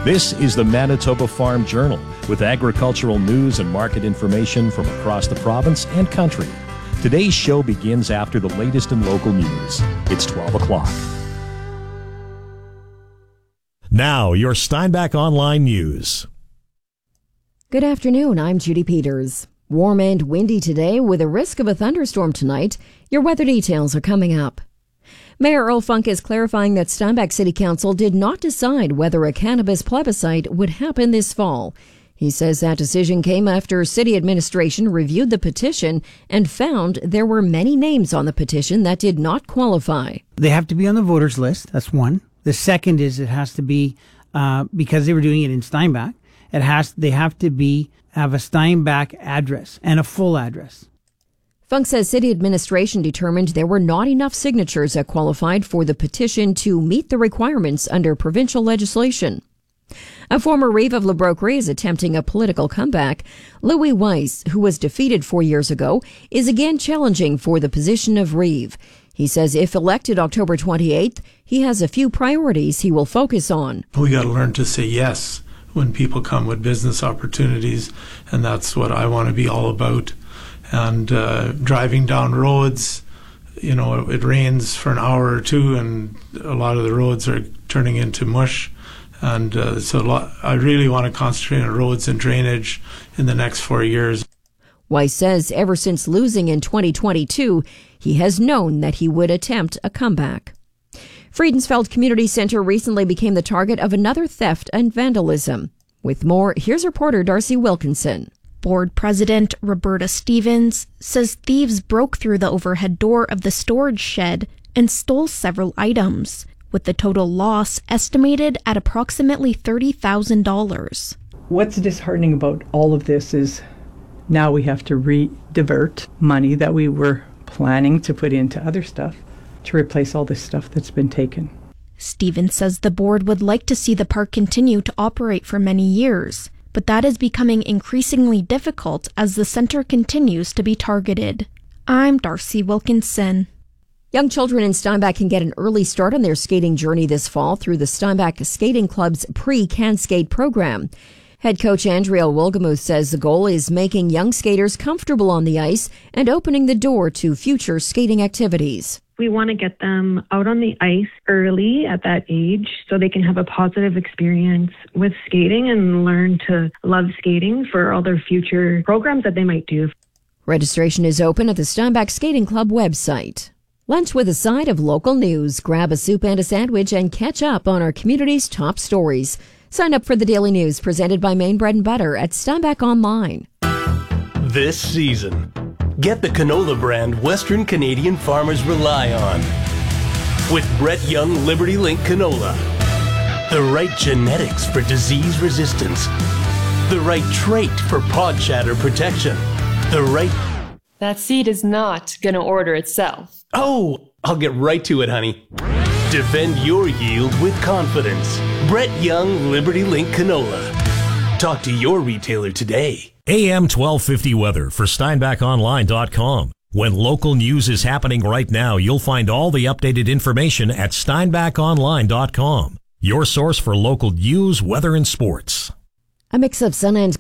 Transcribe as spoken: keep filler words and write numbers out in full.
This is the Manitoba Farm Journal with agricultural news and market information from across the province and country. Today's show begins after the latest in local news. It's twelve o'clock. Now, your Steinbach Online News. Good afternoon, I'm Judy Peters. Warm and windy today with a risk of a thunderstorm tonight. Your weather details are coming up. Mayor Earl Funk is clarifying that Steinbach City Council did not decide whether a cannabis plebiscite would happen this fall. He says that decision came after city administration reviewed the petition and found there were many names on the petition that did not qualify. They have to be on the voters list. That's one. The second is it has to be, uh, because they were doing it in Steinbach, it has, they have to be, have a Steinbach address and a full address. Funk says city administration determined there were not enough signatures that qualified for the petition to meet the requirements under provincial legislation. A former Reeve of Le Brocquerie is attempting a political comeback. Louis Weiss, who was defeated four years ago, is again challenging for the position of Reeve. He says if elected October twenty-eighth, he has a few priorities he will focus on. We got to learn to say yes when people come with business opportunities, and that's what I want to be all about. And uh, driving down roads, you know, it rains for an hour or two, and a lot of the roads are turning into mush. And uh, so a lot, I really want to concentrate on roads and drainage in the next four years. Weiss says ever since losing in twenty twenty-two, he has known that he would attempt a comeback. Friedensfeld Community Center recently became the target of another theft and vandalism. With more, here's reporter Darcy Wilkinson. Board President Roberta Stevens says thieves broke through the overhead door of the storage shed and stole several items, with the total loss estimated at approximately thirty thousand dollars. What's disheartening about all of this is now we have to re-divert money that we were planning to put into other stuff to replace all this stuff that's been taken. Stevens says the board would like to see the park continue to operate for many years, but that is becoming increasingly difficult as the center continues to be targeted. I'm Darcy Wilkinson. Young children in Steinbach can get an early start on their skating journey this fall through the Steinbach Skating Club's Pre-Can Skate program. Head coach Andrea Wilgemuth says the goal is making young skaters comfortable on the ice and opening the door to future skating activities. We want to get them out on the ice early at that age so they can have a positive experience with skating and learn to love skating for all their future programs that they might do. Registration is open at the Steinbach Skating Club website. Lunch with a side of local news. Grab a soup and a sandwich and catch up on our community's top stories. Sign up for the Daily News presented by Maine Bread and Butter at Steinbach Online. This season, get the canola brand Western Canadian farmers rely on. With Brett Young Liberty Link canola. The right genetics for disease resistance. The right trait for pod shatter protection. The right... That seed is not going to order itself. Oh, I'll get right to it, honey. Defend your yield with confidence. Brett Young Liberty Link canola. Talk to your retailer today. A M twelve fifty weather for Steinbach Online dot com. When local news is happening right now, you'll find all the updated information at Steinbach Online dot com. Your source for local news, weather, and sports. A mix of sun and